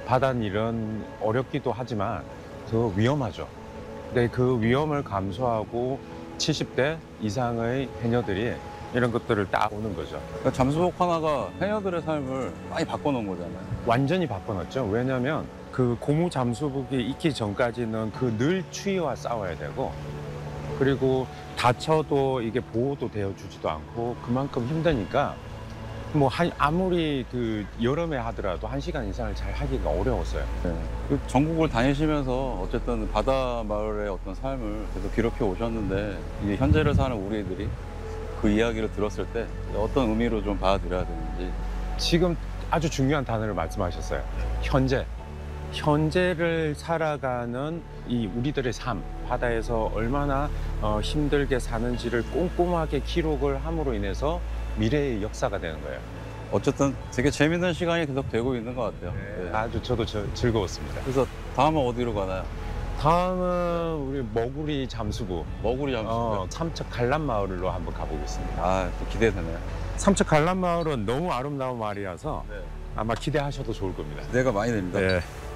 바다일은 어렵기도 하지만 더 위험하죠. 근데 그 위험을 감수하고 70대 이상의 해녀들이 이런 것들을 딱 오는 거죠. 그러니까 잠수복 하나가 해녀들의 삶을 많이 바꿔놓은 거잖아요. 완전히 바꿔놨죠. 왜냐하면 그 고무 잠수복이 있기 전까지는 그 늘 추위와 싸워야 되고, 그리고 다쳐도 이게 보호도 되어주지도 않고 그만큼 힘드니까 뭐 아무리 그 여름에 하더라도 1시간 이상을 잘 하기가 어려웠어요. 네. 그 전국을 다니시면서 어쨌든 바다 마을의 어떤 삶을 계속 기록해 오셨는데 이게 현재를 사는 우리들이 그 이야기를 들었을 때 어떤 의미로 좀 받아들여야 되는지. 지금 아주 중요한 단어를 말씀하셨어요. 현재. 현재를 살아가는 이 우리들의 삶, 바다에서 얼마나 힘들게 사는지를 꼼꼼하게 기록을 함으로 인해서 미래의 역사가 되는 거예요. 어쨌든 되게 재밌는 시간이 계속 되고 있는 것 같아요. 네. 아주 저도 즐거웠습니다. 그래서 다음은 어디로 가나요? 다음은 우리 머구리 잠수부, 머구리 잠수. 삼척 관람마을로 한번 가보겠습니다. 아, 또 기대되네요. 삼척 관람마을은 너무 아름다운 마을이라서 네. 아마 기대하셔도 좋을 겁니다. 기대가 많이 됩니다. 네.